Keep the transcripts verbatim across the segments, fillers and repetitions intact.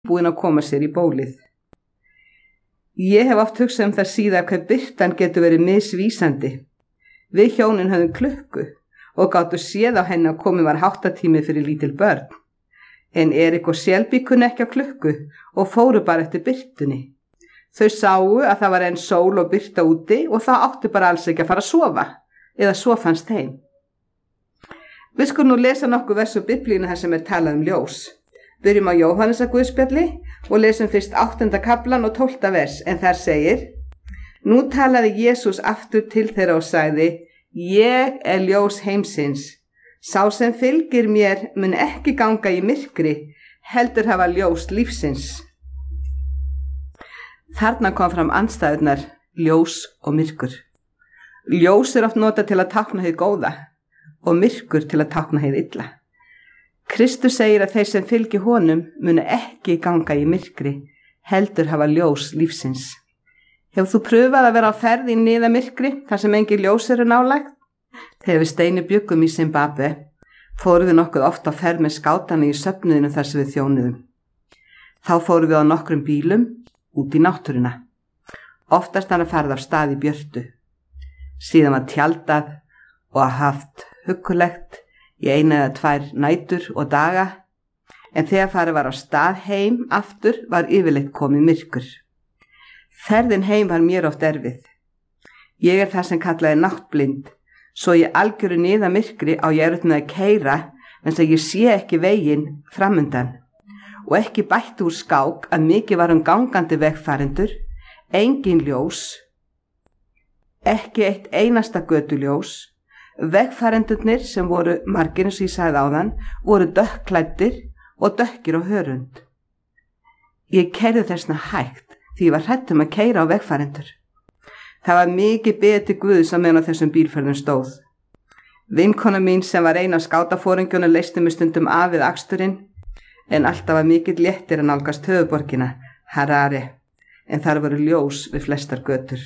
búin að koma sér í bólið. Ég hef oft hugsað um það síðan hver birtan getur verið misvísandi. Við hjónin höfðum klukku og gátu séð á henni að komið var háttatími fyrir lítil börn. En Erik og Shelby kunni ekki á klukku og fóru bara eftir birtunni. Þau sáu að það var enn sól og birta úti og það átti bara alls ekki að fara að sofa, eða svo fannst þeim. Við skulum nú lesa nokkuð vers úr Biblíunni þar sem er talað um ljós. Byrjum á Jóhannesar guðspjalli og lesum fyrst áttunda kaflan og tólfta vers, en þar segir: Nú talaði Jesús aftur til þeirra og sagði: Ég er ljós heimsins. Sá sem fylgir mér mun ekki ganga í myrkri, heldur hafa ljós lífsins. Þarna kom fram andstæðurnar ljós og myrkur. Ljós er oft notað til að tákna hið góða og myrkur til að tákna hið illa. Kristur segir að þeir sem fylgi honum munu ekki ganga í myrkri, heldur hafa ljós lífsins. Hefur þú pröfað að vera á ferð í niðamyrkri þar sem engin ljós eru nálægt? Þegar við Steini bjuggum í Zimbabwe fórum við nokkuð oft á ferð með skátana í söfnuðinu þar sem við þjónuðum. Þá fórum við á nokkrum bílum út í náttúruna. Oftast hann að farið af stað í björtu. Síðan var tjaldað og haft huggulegt í eina eða tvær nætur og daga, en þegar farið var á stað heim aftur var yfirleitt komið myrkur. Ferðin heim var mér oft erfið. Ég er það sem kallaði náttblind, svo ég algjöru niða myrkri á ég erut með að keyra en þess að ég sé ekki veginn framundan og ekki bætt úr skák að mikið var um gangandi vegfarendur, engin ljós, ekki eitt einasta götuljós. Vegfarendurnir sem voru margir eins og ég sagði áðan voru dökkklæddir og dökkir á hörund. Ég keyrði þessna hægt því ég var hrædd um að keyra á vegfarendur. Það var mikið beðið til Guðs að meðan á þessum bílferðum stóð. Vinkona mín sem var ein af skátaforingjónu leysti mig stundum af við aksturinn, en alltaf var mikill léttir að nálgast höfuðborgina, Harare, en þar voru ljós við flestar götur.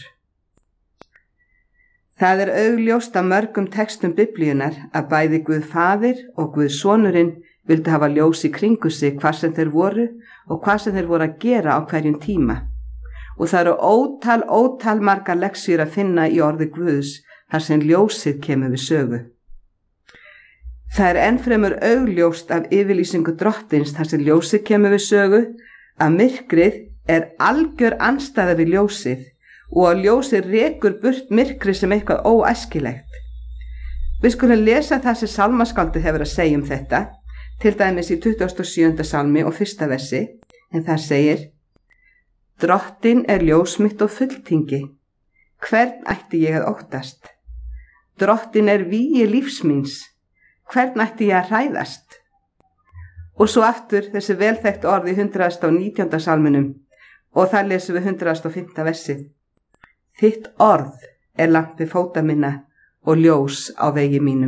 Það er augljóst af mörgum textum Biblíunar að bæði Guð Faðir og Guð Sonurinn vildu hafa ljós í kringu sig hvað sem þeir voru og hvað sem þeir voru að gera á hverjum tíma. Og það eru ótal, ótal margar leksjur að finna í orði Guðs þar sem ljósið kemur við sögu. Það er ennfremur augljóst af yfirlýsingu drottins þar sem ljósið kemur við sögu að myrkrið er algjör andstæða við ljósið og að ljósið rekur burt myrkri sem eitthvað óæskilegt. Við skulum lesa það sem sálmaskáldið hefur að segja um þetta, til dæmis í tuttugasta og sjöunda sálmi og fyrsta versi, en það segir: Drottin er ljós mitt og fulltingi, hvern ætti ég að óttast? Drottin er vígi lífs míns, hvern ætti ég að hræðast? Og svo aftur þessi velþekkt orð í hundrað og nítjánda sálminum og þar lesum við hundrað og fimmta versið. Þitt orð er lamp við fóta minna og ljós á vegi mínum.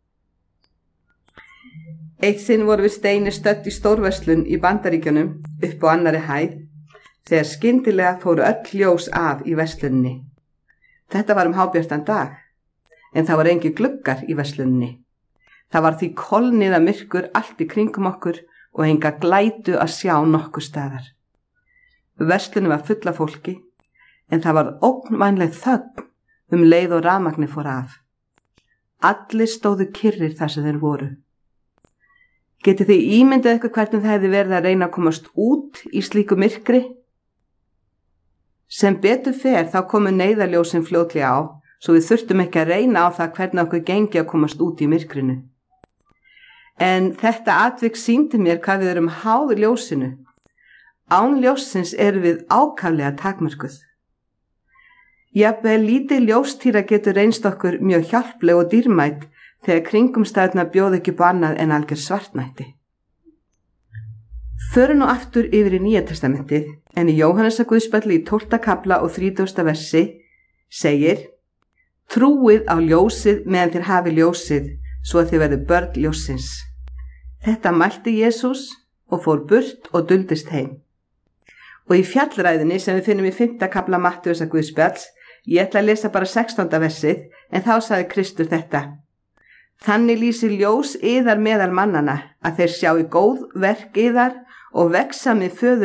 Eitt sinn voru við Steini stödd í stórverslun í Bandaríkjunum upp á annari hæð þegar skyndilega fóru öll ljós af í verslunni. Þetta var um hábjartan dag, en það var engin gluggar í verslunni. Það var því kolniða myrkur allt í kringum okkur og enga glætu að sjá nokkur staðar. Verslunni var full af fólki, en það var ógnvænleg þögn um leið og rafmagnið fór af. Allir stóðu kyrrir þar sem þeir voru. Getið þið ímyndað eitthvað hvernig það hefði verið að reyna að komast út í slíku myrkri? Sem betur fer þá komu neyðarljósin fljótlega á, svo við þurftum ekki að reyna á það hvernig okkur gengi að komast út í myrkrinu. En þetta atvik sýndi mér hvað við erum háð ljósinu. Án ljósins erum við ákaflega takmörkuð. Jafnvel lítið ljóstýra getur reynst okkur mjög hjálpleg og dýrmætt þegar kringumstæðurnar bjóða ekki upp á annað en algjör svartnætti. Förum nú aftur yfir í Nýja testamentið, en í Jóhannesar guðspjalli í tólfta kafla og þrítugasta versi segir: Trúið á ljósið meðan þér hafi ljósið, svo að þið verðu börn ljósins. Þetta mælti Jesús og fór burt og duldist heim. Og í fjallræðinni sem við finnum í fimmta kafla Mattheusar guðspjalls, ég ætla að lesa bara sextánda versið, en þá sagði Kristur þetta: Þannig lýsir ljós yðar meðal mannana, að þeir sjái góð verk yðar og vexa með föður